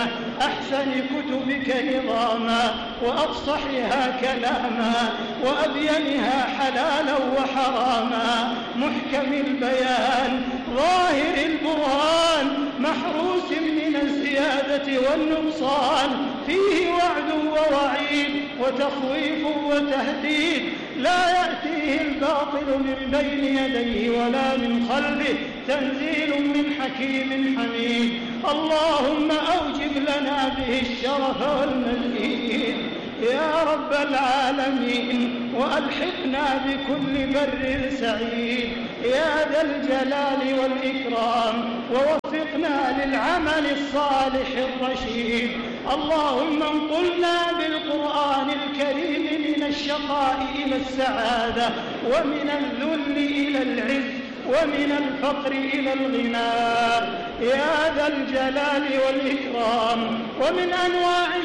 أحسن كتبك نظاما وأفصحها كلاما وأبينها حلالا وحراما محكم البيان ظاهر البرهان محروس من الزيادة والنقصان فيه وعد ووعيد وتخويف وتهديد لا يأتيه الباطل من بين يديه ولا من خلفه تنزيل من حكيم حميد اللهم أوجب لنا به الشرف والمزيد يا رب العالمين وألحقنا بكل بر سعيد يا ذا الجلال والإكرام ووفقنا للعمل الصالح الرشيد اللهم انقلنا بالقرآن الكريم من الشقاء إلى السعادة ومن الذل إلى العز ومن الفقر إلى الغنى يا ذا الجلال والإكرام ومن أنواع